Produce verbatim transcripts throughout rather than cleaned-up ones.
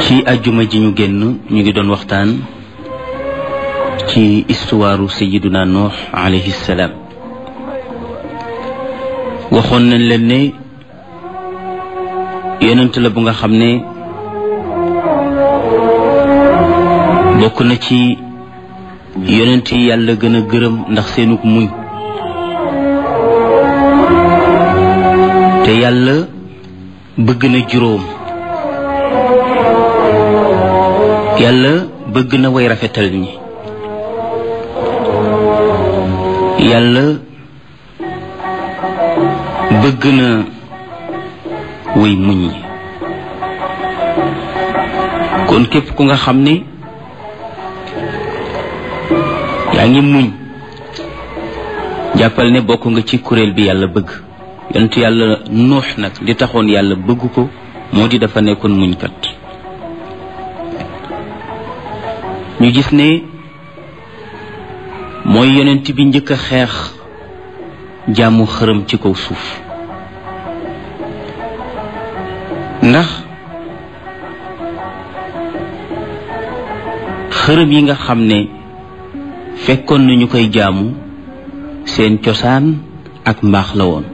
ci àjjuma ji ñu génn ñu ngi doon waxtaan ci istuwaaru sayiduna nuux alayhi salaam. waxoon nañ leen ne yonent la bu nga xam ne bokk na ci yonent yi yàlla gën a gërëm ndax seenug muñ te yàlla bëgg na juróom yàlla bëgg na way rafetal ñi yàlla bëgg na way muñ ñi kon képp ku nga xam ne yaa ngi muñ jàppal ne bokk nga ci kuréel bi yàlla bëgg. yonent yàlla nuux nag li taxoon yàlla bëgg ko moo di dafa nekkoon muñkat. ñu gis ne mooy yonent bi njëkk a xeex jaamu xërëm ci kaw suuf ndax xërëm yi nga xam ne fekkoon nañu koy jaamu seen cosaan ak mbaax la woon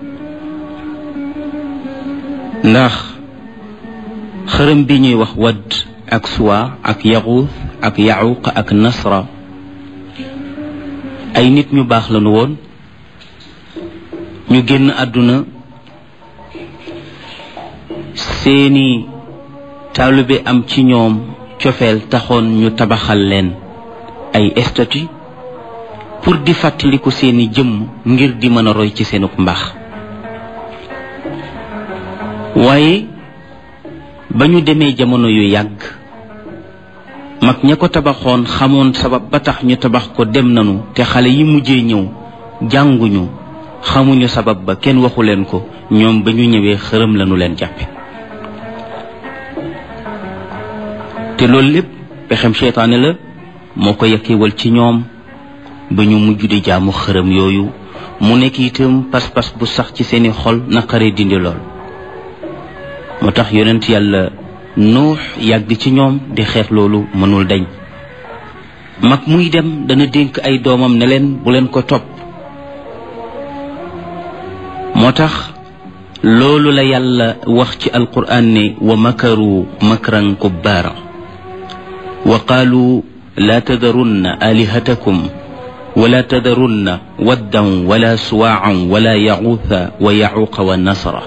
ndax xërëm bi ñuy wax wadd ak suwa ak yaxuus ak yaxuq ak nasra ay nit ñu baax lañu woon ñu génn àdduna seeni taalibe am ci ñoom cofeel taxoon ñu tabaxal leen ay statue pour di fàttaliku seeni jëmm ngir di mën a roy ci seenuk mbaax waaye ba ñu demee jamono yu yàgg mag ña ko tabaxoon xamoon sabab ba tax ñu tabax ko dem nanu te xale yi mujjee ñëw jànguñu xamuñu sabab ba kenn waxu leen ko ñoom ba ñu ñëwee xërëm lañu leen jàppe te loolu lépp pexem seytaane la moo ko yakkiwal ci ñoom ba ñu mujj di jaamu xërëm yooyu mu nekk itam pas-pas bu sax ci seeni xol naqaree dindi lool moo tax yonent yàlla nuux yàgg ci ñoom di xeex loolu mënul dañ mag muy dem dana dénk ay doomam ne leen bu leen ko topp moo tax loolu la yàlla wax ci alquraan ne wa makaru makran kubbaara wa qaalu laa tadarunna alihatakum wala tadarunna waddan wala suwaacan wala yaxuuta wa yaxuuqa wa nasra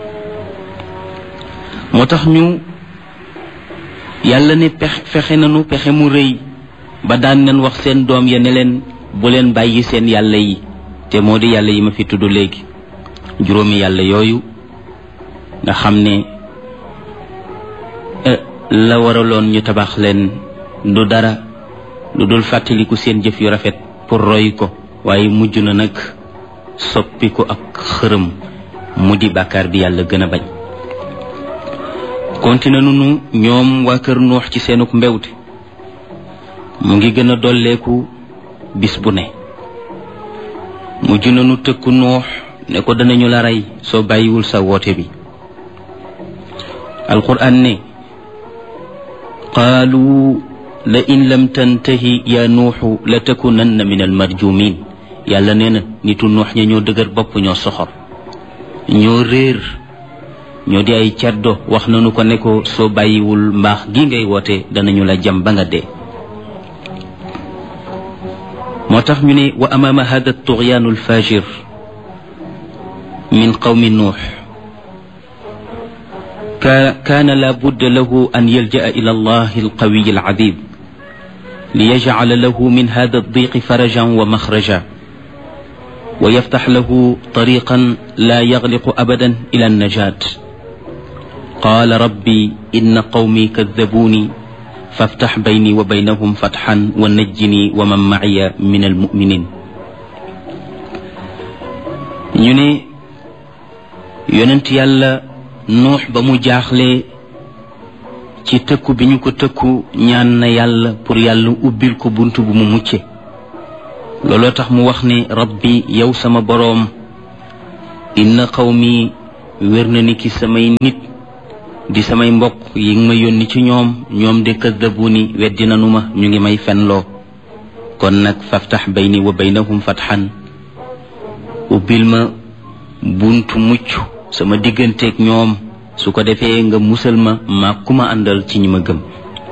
moo tax ñu yàlla ne pex fexe nanu pexe mu rëy ba daan nañ wax seen doom ya ne leen bu leen bàyyi seen yàlla yi te moo di yàlla yi ma fi tudd léegi juróomi yàlla yooyu nga xam ne la waraloon ñu tabax leen du dara lu dul fàttaliku seen jëf yu rafet pour roy ko waaye mujj na nag soppi ko ak xërëm mu di bàkkaar bi yàlla gën a bañ continué nunu ñoom waa kër nuux ci seenuk mbewte mu ngi gën a dolleeku bis bu ne mujj nanu tëkku nuux ne ko danañu la rey soo bàyyiwul sa woote bi alquran ne qaalu la in lam tantahi ya nuuxu la takunanna min almarjumin yàlla nee na nitu nuux ña ñoo dëgër bopp ñoo soxor ñoo réer ñoo di ay caddo wax nañu ko ne ko soo bàyyiwul mbaax gi ngay woote danañu la jam ba nga dee moo tax ñu ne wa amaama hada tughyaanu alfajir min qawmi nuux kaana la budda lahu an yalja'a ila allahi alqawiyi alazim liyaj'ala lahu min hada addiqi farajan wa maxraja wa yaftax lahu tariqan la yaghliqu abadan ila annajat qaala rabbi inna qawmi kaddabuuni faftax bayni wa baynahum fatxan wa najjini wa man maciya min almuminin ñu ne yonent yàlla nuux ba mu jaaxle ci tëkku bi ñu ko tëkku ñaan na yàlla pour yàlla ubbil ko bunt bu mu mucce looloo tax mu wax ne rabbi yow sama boroom inna qawmi wér na ni ki samay nit di samay mbokk yi nga ma yónni ci ñoom ñoom de kadabuni weddi nanu ma ñu ngi may fenloo kon nag faftax bayni wa baynahum fatxan ubbil ma buntu mucc sama digganteeg ñoom su ko defee nga musal ma maa ku ma àndal ci ñi ma gëm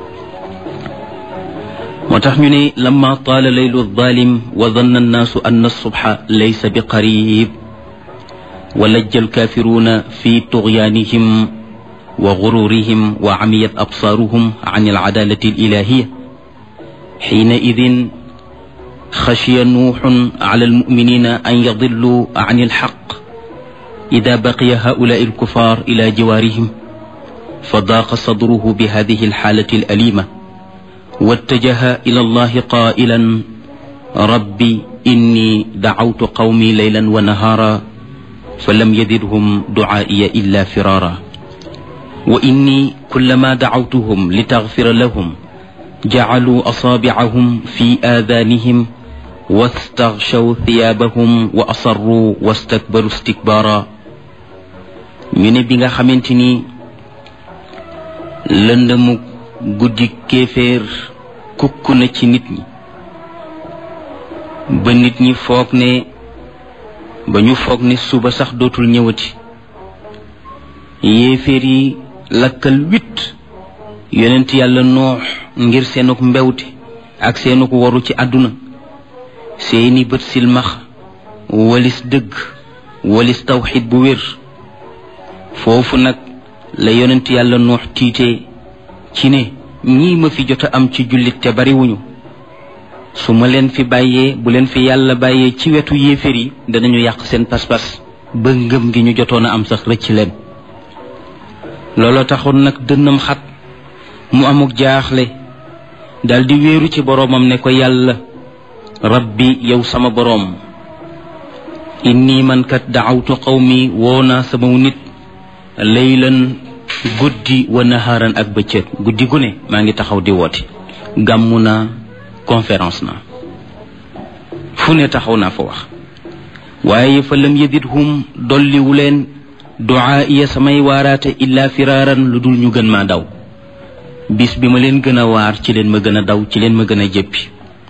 moo tax ñu ne lamma taala laylu zalim wa danna annaasu anna subha laysa bi qarib wa lajja alkafiruna fi tughyanihim wa ghururihim wa amiyat absaruhum an al'adalati alilahiya حين إذن خشي نوح على المؤمنين أن يضلوا عن الحق إذا بقي هؤلاء الكفار إلى جوارهم فضاق صدره بهذه الحالة الأليمة واتجه إلى الله قائلا ربي إني دعوت قومي ليلا ونهارا فلم يزدهم دعائي إلا فرارا وإني كلما دعوتهم لتغفر لهم جعلوا أصابعهم في آذانهم واستغشوا ثيابهم وأصروا واستكبروا استكبارا ñu ne bi nga xamante ni lëndëmu guddi kéeféer kukk na ci nit ñi ba nit ñi foog ne ba ñu foog ne suba sax dootul ñëwati yéeféer yi lakkal wit yonent yàlla noox ngir seenuk mbewte ak seenuk waru ci àdduna seeni bët silmax walis dëgg walis tawxid bu wér foofu nag la yonent yàlla noox tiitee ci ne ñii ma fi jot a am ci jullit te bariwuñu su ma leen fi bàyyee bu leen fi yàlla bàyyee ci wetu yéeféer yi danañu yàq seen pas-pas ba ngëm gi ñu jotoon a am sax rëcc leen looloo taxoon nag dënnam xat mu amuk jaaxle daldi wéeru ci boroomam ne ko yàlla rabbi yow sama boroom inni man kat daawtu qawmi woona sama nit laylan guddi wa naharan ak bëccëg guddi gu ne maa ngi taxaw di woote gàmmu naa conférence na fu ne taxaw naa fa wax waaye fa lam yadidhum dolliwu leen duaa iya samay waaraate illa firaaran lu dul ñu gën maa daw bis bi ma leen gën a waar ci leen ma gën a daw ci leen ma gën a jëppi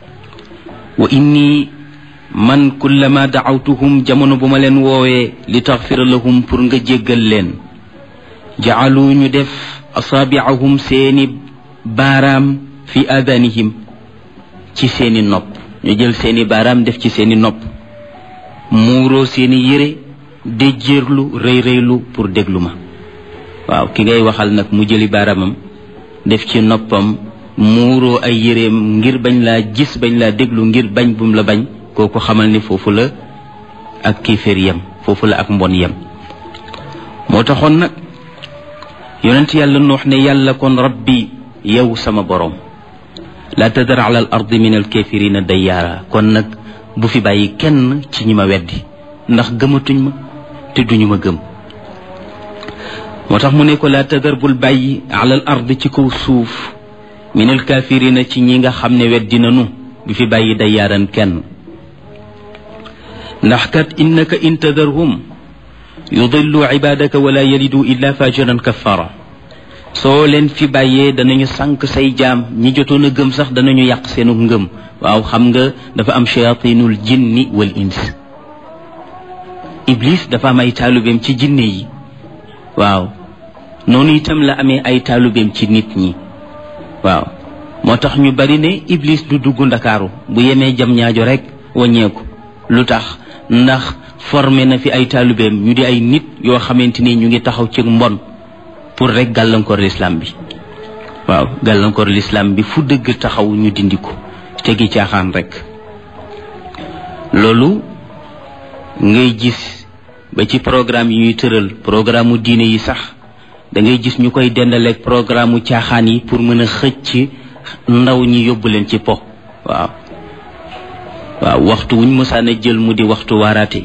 wa inni man kullama daawtuhum jamono bu ma leen woowee li taxfira lahum pour nga jéggal leen jaalu ñu def asaabiahum seeni baaraam fi adanihim ci seeni nopp ñu jël seeni baaraam def ci seeni nopp muuroo seeni yére déjjéerlu rëy rëylu pour déglu ma waaw ki ngay waxal nag mu jëli baaraamam def ci noppam muuroo ay yéreem ngir bañ laa gis bañ laa déglu ngir bañ bum la bañ kooku xamal ni foofu la ak kéeféer yem foofu la ak mbon yem moo taxoon nag yonent yàlla nuux ne yàlla kon rabbi yow sama boroom laa tadar ala al ardi min al kaafirina dayyaara kon nag bu fi bàyyi kenn ci ñi ma weddi ndax gëmatuñ ma te duñu ma gëm moo tax mu ne ko laa tadar bul bàyyi ala al ardi ci kaw suuf min al kaafirina ci ñi nga xam ne weddi nanu bu fi bàyyi dayyaaran kenn ndax kat innaka in tadarhum yudillu ibadaka wala yalidu illa fajiran kaffara soo leen fi bàyyee danañu sànq say jaam ñi jotoon a gëm sax danañu yàq seenu ngëm waaw xam nga dafa am shayatinul jinni wal ins iblis dafa am ay taalubeem ci jinne yi waaw noonu itam la amee ay taalubeem ci nit ñi waaw moo tax ñu bari ne iblis du dugg ndakaaru bu yemee jam ñaajo rek wàññeeku lu tax ndax formé na fi ay taalubeem ñu di ay nit yoo xamante ni ñu ngi taxaw ci mbon pour rek gàllankoor l'islam bi waaw gàllankoor l'islam bi fu dëgg taxaw ñu dindi ko tegi caaxaan rek loolu ngay gis ba ci programme yi ñuy tëral programme mu diine yi sax da ngay gis ñu koy dendaleeg programme mu caaxaan yi pour mën a xëcc ndaw ñi yóbbu leen ci po waaw waaw waxtu wuñ mësaan a jël mu di waxtu waaraate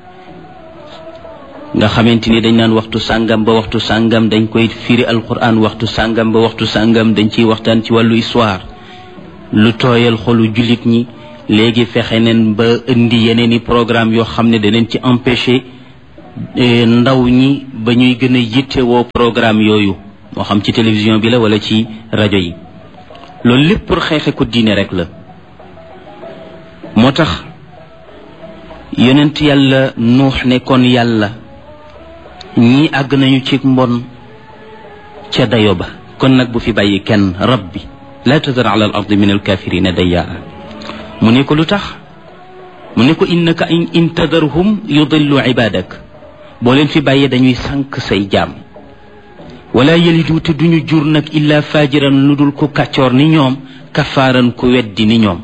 nga xamante ni dañ naan waxtu sàngam ba waxtu sàngam dañ koy firi alquran waxtu sàngam ba waxtu sàngam dañ ciy waxtaan ci wàllu histoire lu tooyal xolu jullit ñi léegi fexe neen ba indi yeneen i programme yoo xam ne danañ ci empêcher ndaw ñi ba ñuy gën a yittewoo programme yooyu moo xam ci télévision bi la wala ci rajo yi loolu lépp pour xeexe ko diine rek la. moo tax yonent yàlla nuux ne kon yàlla ñii àgg nañu ci mbon ca dayo ba kon nag bu fi bàyyi kenn rabbi la tazar ala al ardi min al kafirina dayyaa mu ne ko lu tax mu ne ko innaka in tadarhum yudillu ibadak boo leen fi bàyyee dañuy sànq say jaam wala yalidu te duñu jur nag illa fajiran lu dul ko kàccoor ni ñoom kafaaran ku weddi ni ñoom.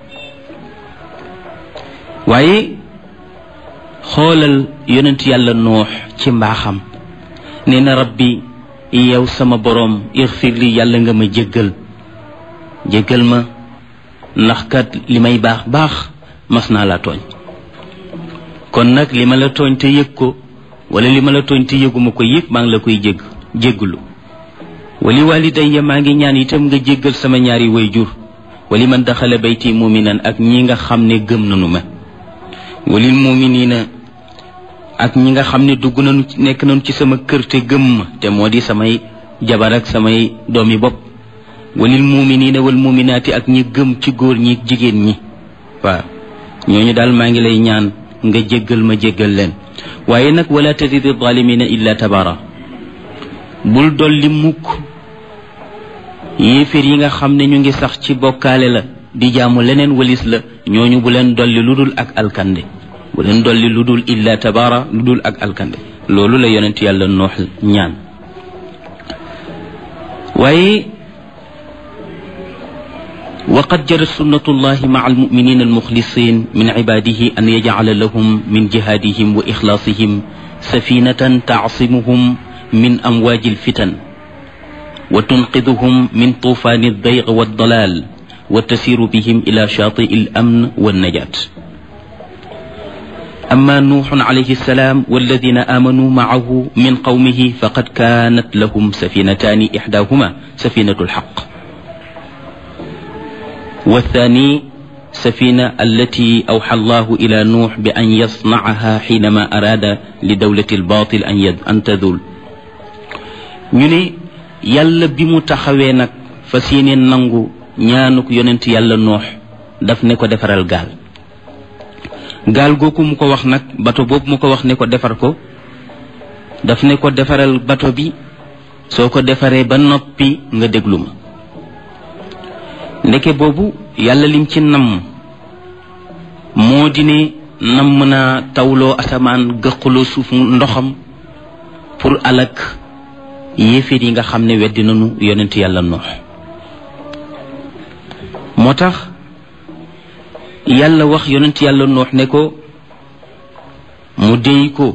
waaye xoolal yonent yàlla noox ci mbaaxam nee na rabbi yow sama boroom ixfir li yàlla nga ma jéggal jéggal ma ndax kat li may baax baax mas naa la tooñ kon nag li ma la tooñ te yëg ko wala li ma la tooñ te yëguma ko yëg maa ngi la koy jégg jégglu wali walidayya maa ngi ñaan itam nga jéggal sama ñaari wayjur wali man daxala bayti muminan ak ñi nga xam ne gëm nanu ma walil muminina ak ñi nga xam ne dugg nañu nekk nañu ci sama kër te gëm ma te moo di samay jabar ak samay doomi bopp walil muminina wal muminaati ak ñi gëm ci góor ñi jigéen ñi waaw ñooñu daal maa ngi lay ñaan nga jéggal ma jéggal leen waaye nag wala tazidi zalimina illa tabara bul dolli mukk yéeféer yi nga xam ne ñu ngi sax ci bokkaale la di jaamu leneen walis la ñooñu bu leen dolli lu dul ak alkande bu leen dolli lu dul illa tabara lu dul ak alkande loolu la yonent yàlla noox ñaan waaye waqad jarat sunnatullahi maa almuminina almuxlisin min ibadihi an yajcala lahum min jihaadihim wa ixlaasihim safinatan taasimuhum min amwaaji alfitan wa tunqiduhum min tuufaani aldayg waaldalaal wa tasiru bihim ila shaati al-amn wan-najaat amma nuuxun alayhi salaam walladina aamanuu macahu min qawmihi faqad kaanat lahum safinataani ixdaahuma safinatu alxaq والثاني سفينة التي أوحى الله إلى نوح بأن يصنعها حينما أراد لدولة الباطل أن تذول ñu ne yàlla bi mu taxawee nag fas yéene nangu ñaanuk yonent yàlla noox daf ne ko defaral gaal gaal googu mu ko wax nag bato boobu mu ko wax ne ko defar ko daf ne ko defaral bato bi soo ko defaree ba noppi nga déglu ma ndeke boobu yàlla lim ci namm moo di ne namm naa tawloo asamaan gëqaloo suuf ndoxam pour alak yéeféer yi nga xam ne weddi nañu yonent yàlla noox moo tax yàlla wax yonent yàlla noox ne ko mu déy ko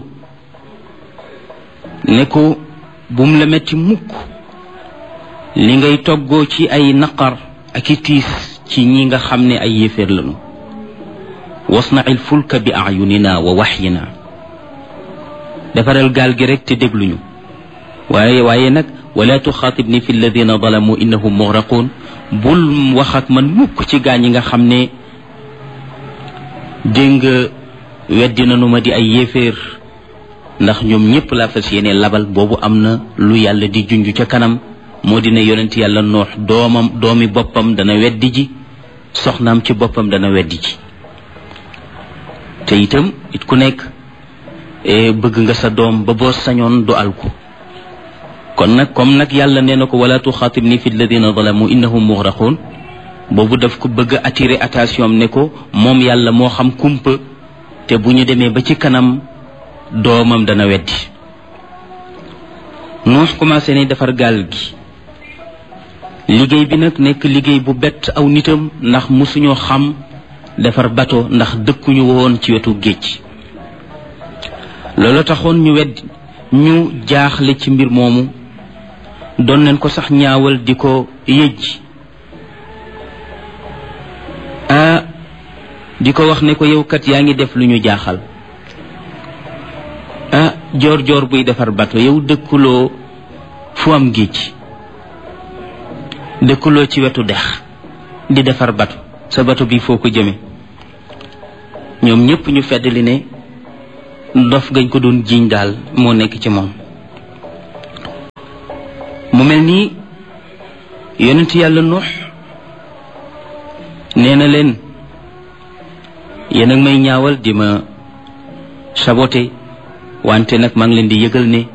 ne ko bum la metti mukk li ngay toggoo ci ay naqar ak i tiis ci ñi nga xam ne ay yéeféer lañu wasna'il fulka bi a'yunina wa wahyina defaral gaal gi rek te dégluñu waaye waaye nag wala tuxaatibni fi alladina zalamu innahum mugraqun bul wax ak man mukk ci gaa ñi nga xam ne dégg nga weddi nanu ma di ay yéeféer ndax ñoom ñépp laa fas yéene labal boobu am na lu yàlla di junj ca kanam moo dina yonent yàlla noox doomam doomi boppam dana weddi ji soxnaam ci boppam dana weddi ji te itam it ku nekk bëgg nga sa doom ba boo sañoon du alku kon nag comme nag yàlla nee na ko wala tuxaatibni fi alladina zalamu innahum mugraqun boobu daf ko bëgg a attirer attention ne ko moom yàlla moo xam kumpa te bu ñu demee ba ci kanam doomam dana weddi Nuux commencé ne defar gaal gi liggéey bi nag nekk liggéey bu bett aw nitam ndax musuñoo xam defar bato ndax dëkkuñu woon ci wetu géej loolu taxoon ñu wedd ñu jaaxle ci mbir moomu doon nañ ko sax ñaawal di ko yëj ah di ko wax ne ko yow kat yaa ngi def lu ñu jaaxal ah joor joor buy defar bato yow dëkkuloo fu am géej dëkkuloo ci wetu dex di defar bato sa bato bi foo ko jëme ñoom ñépp ñu feddali ne dof gañ ko doon jiiñ daal moo nekk ci moom mu mel nii yonent yàlla Nuux nee na leen yéen ak may ñaawal di ma saboté wante nag maa ngi leen di yëgal ne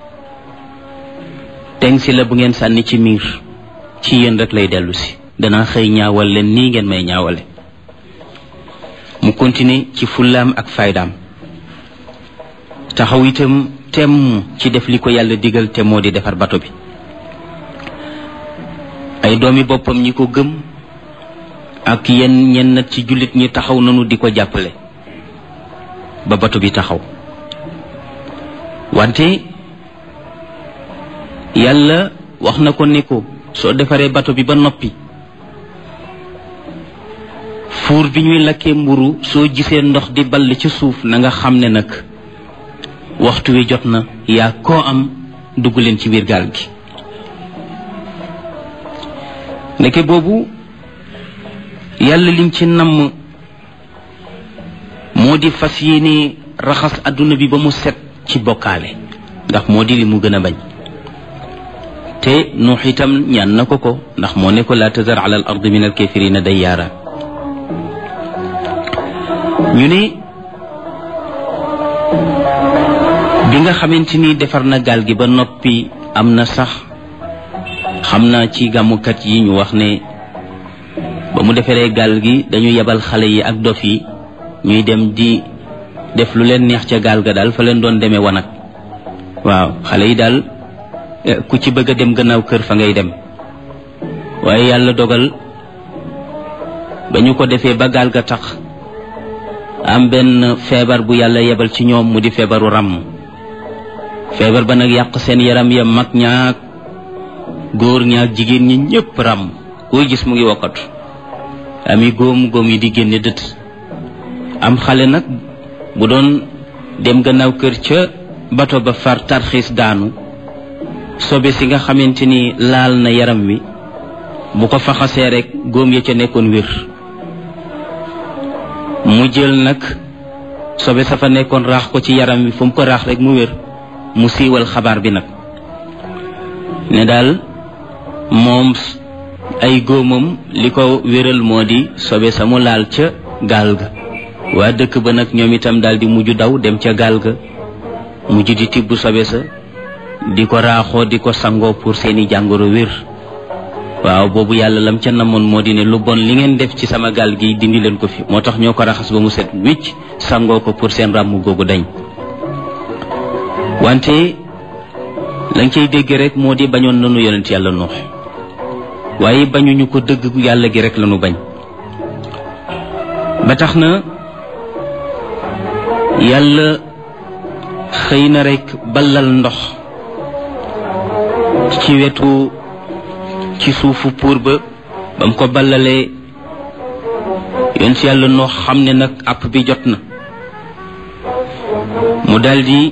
teng si la bu ngeen sànni ci miir ci yéen rek lay dellu si danaa xëy ñaawal leen nii ngeen may ñaawale mu continuer ci fullaam ak faydaam taxaw itam temm ci def li ko yàlla digal te moo di defar bato bi ay doomi boppam ñi ko gëm ak yenn ñenn ci jullit ñi taxaw nanu di ko jàppale ba bato bi taxaw wante yàlla wax na ko ne ko soo defaree bato bi ba noppi fuur bi ñuy lakkee mburu soo gisee ndox di ball ci suuf na nga xam ne nag waxtu wi jot na yaa koo am dugg leen ci biir gaal gi ndeke boobu yàlla lim ci namm moo di fas yéene raxas adduna bi ba mu set ci bokkaale ndax moo di li mu gën a bañ te Nuux itam ñaan na ko ko ndax moo ne ko laa tazar ala al ardi min al kafirina dayyaara ñu ne bi nga xamante ni defar na gaal gi ba noppi am na sax xam naa ci gàmmukat yi ñu wax ne ba mu defaree gaal gi dañu yebal xale yi ak dof yi ñuy dem di def lu leen neex ca gaal ga daal fa leen doon demee wanag waaw xale yi daal ku ci bëgg a dem gannaaw kër fa ngay dem waaye yàlla dogal ba ñu ko defee ba gaal ga tax am benn feebar bu yàlla yebal ci ñoom mu di feebaru ràmm feebar ba nag yàq seen yaram ya mag ñaak góor ñaak jigéen ñi ñëpp ràmm koo gis mu ngi wokkatu ami góom góom yi di génne dët am xale nag bu doon dem gannaaw kër ca bato ba far tarxiis daanu sobe si nga xamante ni laal na yaram wi bu ko faxasee rek góom ya ca nekkoon wér mu jël nag sobe sa fa nekkoon raax ko ci yaram wi fu mu ko raax rek mu wér mu siiwal xabaar bi nag ne daal moom ay góomam li ko wéral moo di sobe sa mu laal ca gaal ga waa dëkk ba nag ñoom itam daal di mujj daw dem ca gaal ga mujj di tibb sobe sa di ko raaxoo di ko sangoo pour seeni jàngoro wér waaw boobu yàlla lam ca namoon moo di ne lu bon li ngeen def ci sama gaal gi dindi leen ko fi moo tax ñoo ko raxas ba mu set wicc sangoo ko pour seen ràmm googu dañ wante lañ cay dégg rek moo di bañoon nanu yonent yàlla Nuux waaye bañuñu ko dëgg yàlla gi rek lañu bañ ba tax na yàlla xëy na rek ballal ndox ci wetu ci suufu puur ba ba mu ko ballalee yonent yàlla Nuux xam ne nag àpp bi jot na mu daldi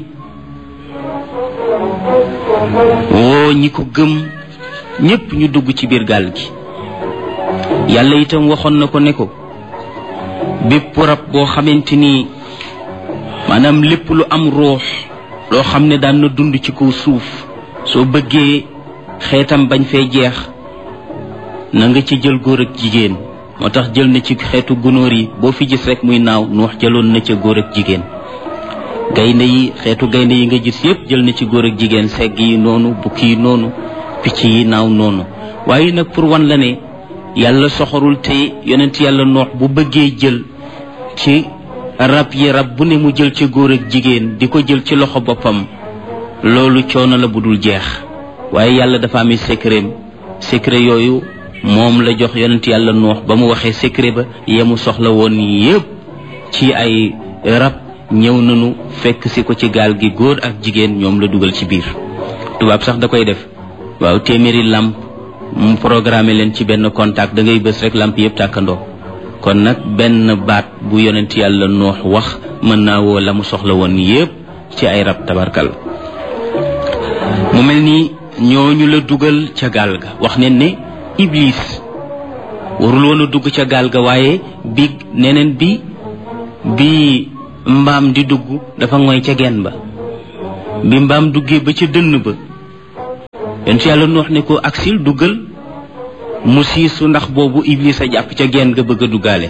woo ñi ko gëm ñépp ñu dugg ci biir gaal gi yàlla itam waxoon na ko ne ko bépp rab boo xamante ni maanaam lépp lu am ruux loo xam ne daan na dund ci kaw suuf soo bëggee xeetam bañ fee jeex na nga ci jël góor ak jigéen moo tax jël na ci xeetu gunóor yi boo fi gis rek muy naaw Nuux jëloon na ca góor ak jigéen gaynde yi xeetu gaynde yi nga gis yépp jël na ci góor ak jigéen segg yi noonu bukki yi noonu picc yi naaw noonu waaye nag pour wan la ne yàlla soxorul te yonent yàlla Nuux bu bëggee jël ci rab yi rab bu ne mu jël ci góor ak jigéen di ko jël ci loxo boppam loolu coono la bu dul jeex waaye yàlla dafa amee secret secret yooyu moom la jox yonent yàlla Nuux ba mu waxee secret ba yemu soxla woon yépp ci ay rab ñëw nañu fekk si ko ci gaal gi góor ak jigéen ñoom la dugal ci biir tubaab sax da koy def waaw téeméeri lamp mu programmé leen ci benn contact da ngay bës rek lamp yëpp tàkkandoo kon nag benn baat bu yonent yàlla Nuux wax mën naa woo la mu soxla woon yépp ci ay rab tabarkal mu mel ni ñooñu la dugal ca gaal ga wax ne ne Iblis warul woon a dugg ca gaal ga waaye bi neneen bi bi mbaam di dugg dafa ngoy ca genn ba bi mbaam duggee ba ca dënn ba yonent yàlla Nuux ne ko aksil duggal mu siisu ndax boobu Iblis a jàpp ca genn nga bëgg a duggaale.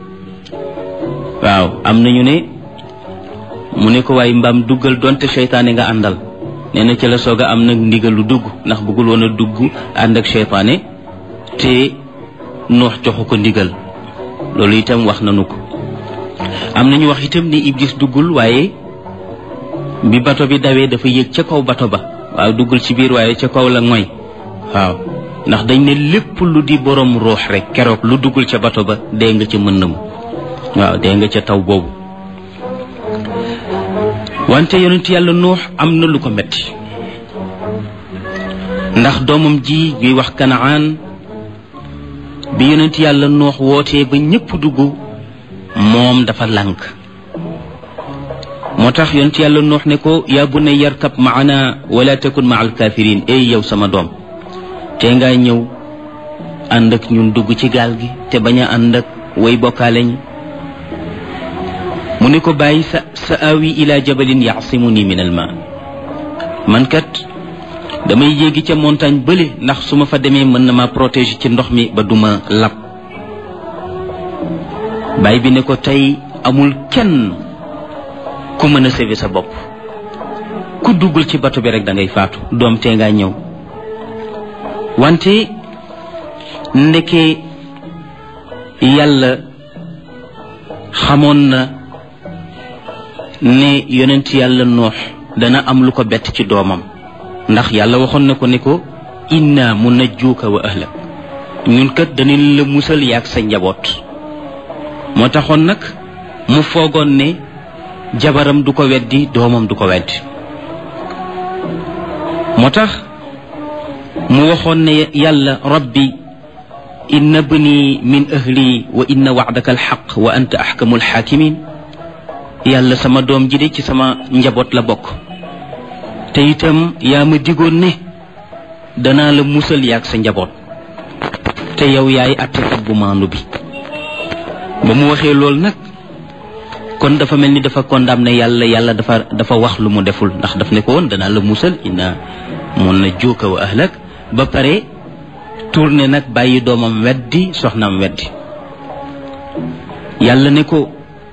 waaw am nañu ne mu ne ko waaye mbaam duggal donte seytaane nga àndal. nee na ci la soog a am nag ndigal lu dugg ndax bëggul woon a dugg ànd ak seytaane te Nuux joxu ko ndigal loolu itam wax nañu ko. am nañu wax itam ni Iblis duggul waaye bi bato bi dawee dafa yéeg ca kaw bato ba waaw duggul ci biir waaye ca kaw la ngoy waaw ndax dañ ne lépp lu di borom ruux rek keroog lu duggul ca bato ba dee nga ca mënnam waaw dee nga ca taw boobu. wante yonent yàlla Nuux am na lu ko metti ndax doomam ji ñuy wax Kanaan bi yonent yàlla Nuux wootee ba ñépp dugg moom dafa lànk. moo tax yonent yàlla Nuux ne ko yaa bunayya yarkab maana wala takun maa alkaafiriin ey yow sama doom te ngaa ñëw ànd ak ñun dugg ci gaal gi te bañ a ànd ak way bokkaale ñi. mu ne ko bàyyi sa sa awi ila jabalin yaasimuni min al ma man kat damay yéegi ca montagne bële ndax su ma fa demee mën na ma protéger ci ndox mi ba duma lab. baay bi ne ko tey amul kenn ku mën a sauver sa bopp ku duggul ci bato bi rek da ngay faatu doom tee ngaa ñëw. wante ndeke yàlla xamoon na ne yonent yàlla Nuux dana am lu ko bett ci doomam ndax yàlla waxoon na ko ne ko inna munajjuuka wa ahlak ñun kat danañ la musal yaag sa njaboot. moo taxoon nag mu foogoon ne jabaram du ko weddi doomam du ko weddi. moo tax mu waxoon ne yàlla rabbi inna bni min ahli wa inna wa'daka alxaq wa anta axkamul xaakimin yàlla sama doom ji de ci sama njaboot la bokk te itam yaa ma digoon ne danaa la musal yaag sa njaboot te yow yaay attekat bu maandu bi. ba mu waxee loolu nag kon dafa mel ni dafa condamné yàlla yàlla dafa dafa wax lu mu deful ndax daf ne ko woon danaa la musal inna munajjuuka wa ahlak ba pare tourné nag bàyyi doomam weddi soxnaam weddi. yàlla ne ko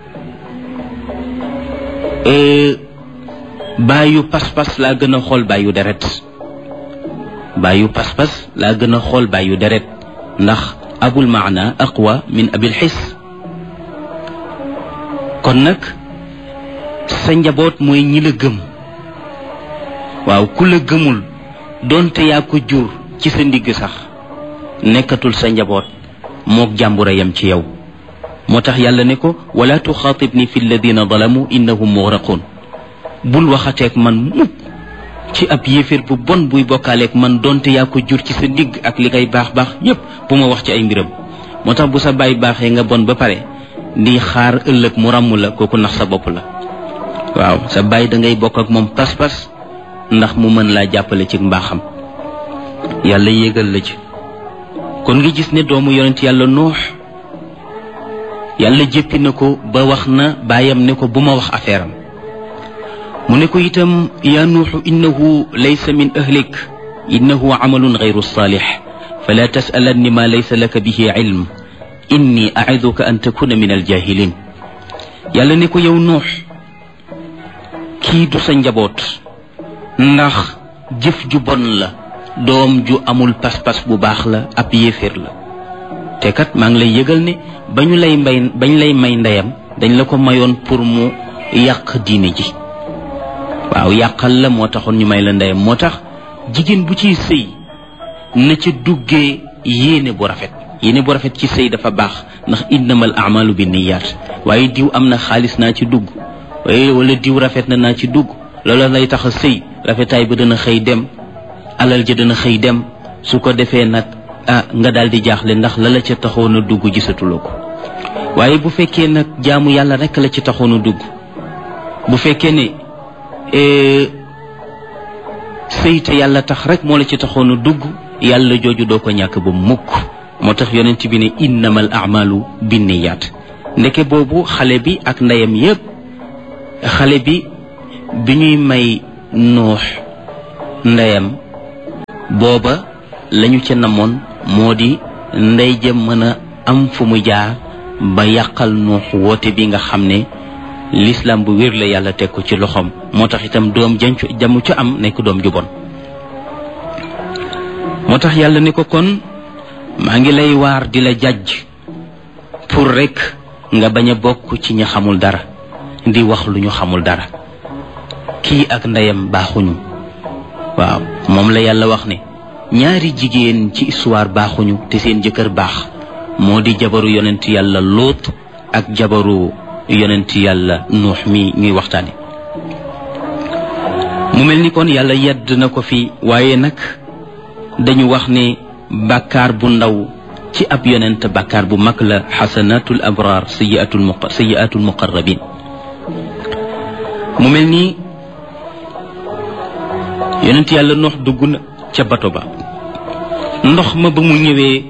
bàyyu pas-pas laa gën a xool bàyyu deret bàyyu pas-pas laa gën a xool bàyyu deret ndax abul maana aqwa min abil xis. kon nag sa njaboot mooy ñi la gëm waaw ku la gëmul doonte yaa ko jur ci sa ndigg sax nekkatul sa njaboot mook jàmbura yam ci yow. moo tax yàlla ne ko wala tuxaatibni fi alladina zalamu innahum mugraqun bul waxateek man mukk ci ab yéeféer bu bon buy bokkaaleek man doonte yaa ko jur ci sa ndigg ak li ngay baax baax yépp bu ma wax ci ay mbiram. moo tax bu sa baay baaxee nga bon ba pare di xaar ëllëg mu ràmm la kooku nax sa bopp la. waaw sa baay da ngay bokk ak moom pas-pas ndax mu mën laa jàppale ci mbaaxam yàlla yéegal la ci. kon nga gis ne doomu yonent yàlla Nuux yàlla jéppi na ko ba wax na baayam ne ko bu ma wax affaire am. mu ne ko itam yaa Nuuxu innahu laysa min ahlik innahu amalun gayru saalix fala tasalanni ma laysa laka bihi ilm inni aiduka an takuna min aljahilin. yàlla ne ko yow Nuux kii du sa njaboot ndax jëf ju bon la doom ju amul pas-pas bu baax la ab yéeféer la te kat maa ngi lay yëgal ne ba ñu lay mbay bañ lay may ndeyam dañ la ko mayoon pour mu yàq diine ji waaw yàqal la moo taxoon ñu may la ndeyam. moo tax jigéen bu ciy sëy na ca duggee yéene bu rafet yéene bu rafet ci sëy dafa baax ndax innamal a'malu binniyaat waaye diw am na xaalis naa ci dugg waaye wala diw rafet na naa ci dugg loolu lay tax a sëy rafetaay ba dana xëy dem alal ja dana xëy dem su ko defee nag ah nga daal di jaaxle ndax la la ca taxoon a dugg gisatuloo ko. waaye bu fekkee nag jaamu yàlla rek la ci taxoon a dugg bu fekkee ne sëy te yàlla tax rek moo la ci taxoon a dugg yàlla jooju doo ko ñàkk ba mukk. moo tax yonent bi ne innamal a'malu binniyaat. ndeke boobu xale bi ak ndeyam yépp xale bi bi ñuy may Nuux ndeyam booba lañu ca namoon moo di ndey ja mën a am fu mu jaar ba yàqal Nuux woote bi nga xam ne l'islam bu wér la yàlla teg ko ci loxoom. moo tax itam doom jancu jamu ca am nekk doom ju bon. moo tax yàlla ni ko kon maa ngi lay waar di la jàjj pour rek nga bañ a bokk ci ñi xamul dara di wax lu ñu xamul dara. kii ak ndeyam baaxuñu. waaw moom la yàlla wax ne ñaari jigéen ci histoire baaxuñu te seen jëkkër baax moo di jabaru yonent yàlla Lóot ak jabaru yonent yàlla Nuux mi ñuy waxtaane. mu mel ni kon yàlla yedd na ko fi waaye nag dañu wax ne bàkkaar bu ndaw ci ab yonent bàkkaar bu mag la. xasanatul abraar sayyiatul muq sayyiatul muqarrabin. mu mel ni yonent yàlla Nuux dugg na ca bato ba. ndox ma ba mu ñëwee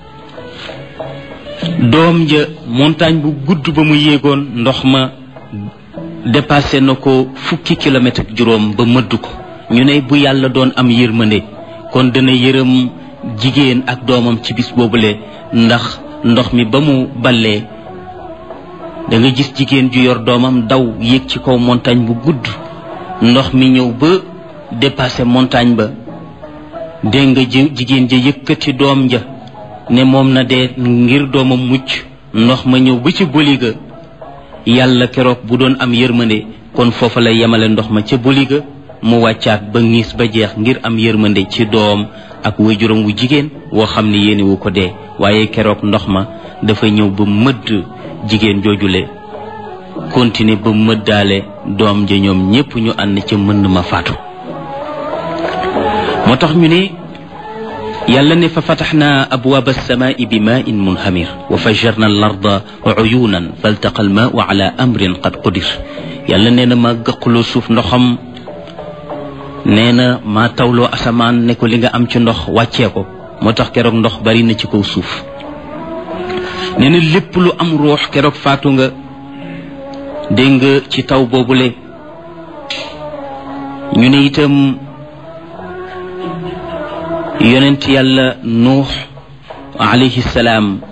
doom ja montagne bu gudd ba mu yéegoon ndox ma dépassé na ko fukki kilomètre ak juróom ba mëdd ko. ñu ne bu yàlla doon am yërmande kon dana yërëm jigéen ak doomam ci bis boobule, ndax ndox mi ba mu ballee da nga gis jigéen ju yor doomam daw yéeg ci kaw montagne bu gudd ndox mi ñëw ba dépassé montagne ba. dégg nga jigéen ja yëkkati doom ja ne moom na dee ngir doomam mucc. ndox ma ñëw ba ci boliga yàlla keroog bu doon am yërmande kon foofa lay yemale ndox ma ca boliga mu wàccaat ba ngiis ba jeex ngir am yërmande ci doom ak waajuram wu jigéen woo xam ne yéene wu ko dee. waaye keroog ndox ma dafa ñëw ba mëdd jigéen joojule continuer ba mëddaale doom ja ñoom ñépp ñu ànd ca mën ma faatu. moo tax ñu ne yàlla ne fa fataxnaa abwaaba alsamaai bi maain munhamir wa fajjarna al arda uyunan faltaqa al maau ala amrin qad qudir. yàlla nee na maa gëqloo suuf ndoxam nee na maa tawloo asamaan ne ko li nga am ci ndox wàccee ko. moo tax keroog ndox bari na ci kaw suuf. nee na lépp lu am ruux keroog faatu nga. dégg nga ci taw boobule. ñu ne itam yonent yàlla Nuux alayhi salaam